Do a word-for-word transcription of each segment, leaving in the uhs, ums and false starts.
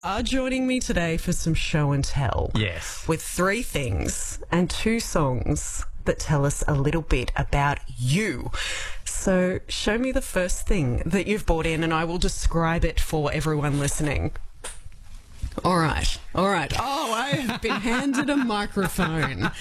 are joining me today for some show and tell. Yes. With three things and two songs that tell us a little bit about you. So show me the first thing that you've brought in and I will describe it for everyone listening. All right. All right. Oh, I have been handed a microphone.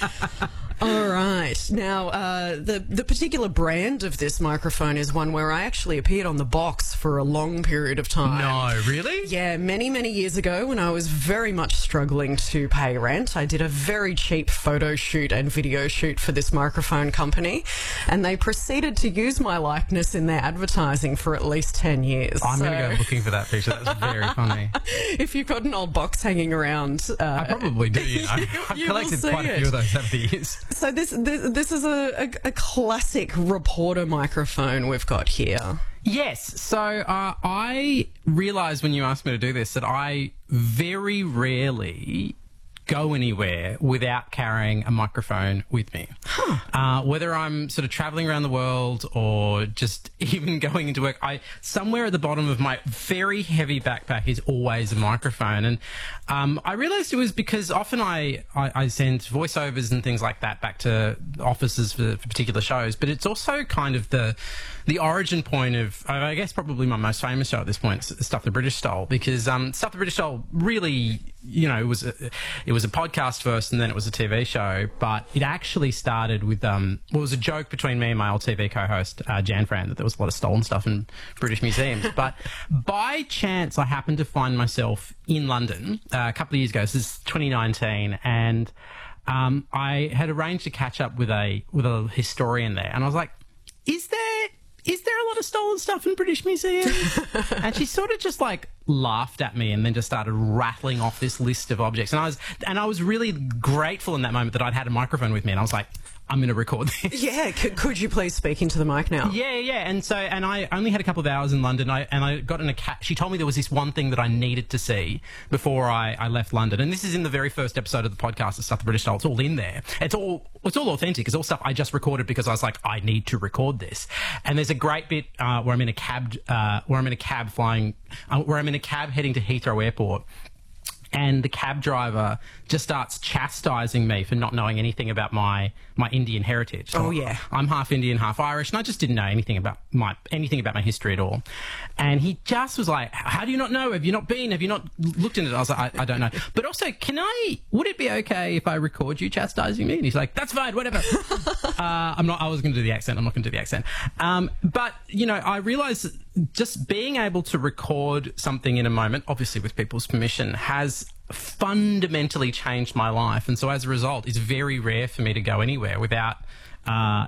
All right. Now, uh, the, the particular brand of this microphone is one where I actually appeared on The Box for a long period of time. No, really? Yeah, many, many years ago when I was very much struggling to pay rent, I did a very cheap photo shoot and video shoot for this microphone company, and they proceeded to use my likeness in their advertising for at least ten years. I'm so, going to go looking for that picture. That's very funny. If you've got an old box hanging around... Uh, I probably do, you know. you, I've you collected quite it. a few of those over the years. So this this, this is a, a, a classic reporter microphone we've got here. Yes. So uh, I realised when you asked me to do this that I very rarely go anywhere without carrying a microphone with me. Huh. Uh, whether I'm sort of travelling around the world or just even going into work, I somewhere at the bottom of my very heavy backpack is always a microphone. And um, I realised it was because often I, I, I send voiceovers and things like that back to offices for, for particular shows, but it's also kind of the the origin point of, I guess, probably my most famous show at this point, Stuff the British Stole, because um, Stuff the British Stole really, you know, it was a, it was a podcast first and then it was a T V show, but it actually started with, um, well, it was a joke between me and my old T V co-host, uh, Jan Fran, that there was a lot of stolen stuff in British museums. But by chance, I happened to find myself in London uh, a couple of years ago. This is twenty nineteen, and um, I had arranged to catch up with a with a historian there, and I was like, is there... is there a lot of stolen stuff in British museums? And she sort of just like laughed at me and then just started rattling off this list of objects. And I was and I was really grateful in that moment that I'd had a microphone with me, and I was like, I'm going to record this. Yeah, C- could you please speak into the mic now? Yeah, yeah. And so, and I only had a couple of hours in London, I, and I got in a cab. She told me there was this one thing that I needed to see before I, I left London. And this is in the very first episode of the podcast, the Stuff the British Stole. It's all in there. It's all, it's all authentic. It's all stuff I just recorded because I was like, I need to record this. And there's a great bit uh, where I'm in a cab, uh, where I'm in a cab flying, uh, where I'm in a cab heading to Heathrow Airport. And the cab driver just starts chastising me for not knowing anything about my, my Indian heritage. So oh, yeah. I'm half Indian, half Irish, and I just didn't know anything about my anything about my history at all. And he just was like, how do you not know? Have you not been? Have you not looked into it? I was like, I, I don't know. But also, can I, would it be okay if I record you chastising me? And he's like, that's fine, whatever. uh, I'm not, I was going to do the accent. I'm not going to do the accent. Um, but, you know, I realised just being able to record something in a moment, obviously with people's permission, has fundamentally changed my life. And so as a result, it's very rare for me to go anywhere without uh,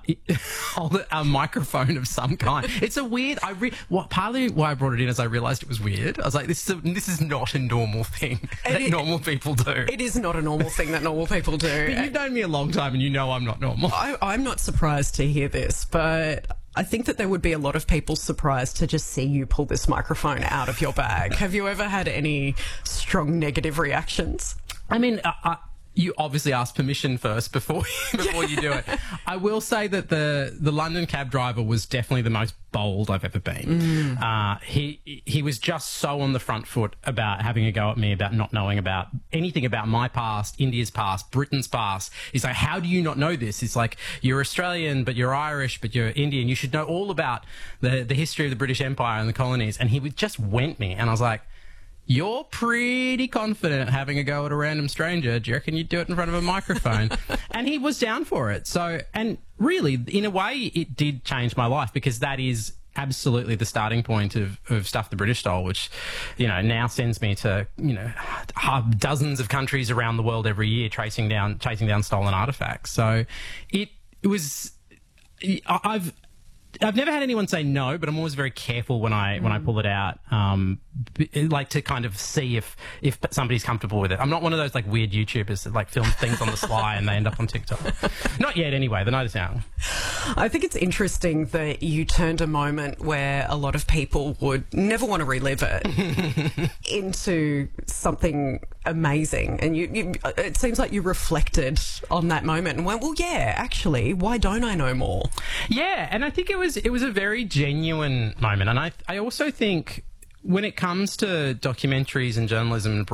a microphone of some kind. It's a weird, I re- what partly why I brought it in is I realised it was weird. I was like, this is, a, this is not a normal thing that it, normal people do. It is not a normal thing that normal people do. But you've known me a long time and you know I'm not normal. I, I'm not surprised to hear this, but I think that there would be a lot of people surprised to just see you pull this microphone out of your bag. Have you ever had any strong negative reactions? I mean, uh, uh, you obviously ask permission first before before you do it. I will say that the the London cab driver was definitely the most bold I've ever been. Mm. Uh, he he was just so on the front foot about having a go at me, about not knowing about anything about my past, India's past, Britain's past. He's like, how do you not know this? It's like, you're Australian, but you're Irish, but you're Indian. You should know all about the, the history of the British Empire and the colonies. And he would just went me. And I was like, you're pretty confident having a go at a random stranger. Do you reckon you'd do it in front of a microphone? And he was down for it. So, and really, in a way, it did change my life, because that is absolutely the starting point of, of Stuff the British Stole, which, you know, now sends me to, you know, dozens of countries around the world every year, tracing down, chasing down stolen artifacts. So it, it was, I've, I've never had anyone say no, but I'm always very careful when I when I pull it out, um, like to kind of see if if somebody's comfortable with it. I'm not one of those like weird YouTubers that like film things on the sly and they end up on TikTok. Not yet, anyway. The night is young. I think it's interesting that you turned a moment where a lot of people would never want to relive it into something amazing, and you, you it seems like you reflected on that moment and went, well, yeah, actually, why don't I know more? Yeah, and I think it was it was a very genuine moment, and I I also think when it comes to documentaries and journalism and